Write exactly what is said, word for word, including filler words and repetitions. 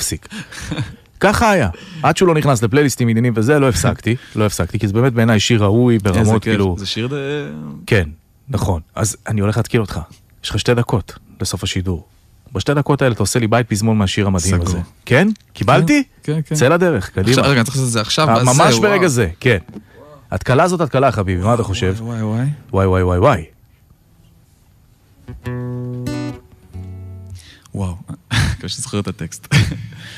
מפסיק. ככה היה. עד שהוא לא נכנס לפלייליסטים עניינים וזה, לא הפסקתי, לא הפסקתי, כי זה באמת בעיניי שיר ראוי ברמות כאילו... זה שיר ד... כן, נכון. אז אני הולך להתקיל אותך. יש לך שתי דקות לסוף השידור. בשתי דקות האלה אתה עושה לי בית פזמון מהשיר המדהים הזה. כן? קיבלתי? כן, כן. צא לדרך, קדימה. רגע, אני צריך לעשות את זה עכשיו, ממש ברגע זה, כן. התקלה הזאת התקלה, חביבי, מה אתה חושב? וואי, וואי. וואי, וואי, וואי, וואי. וואו, אני זוכר את הטקסט.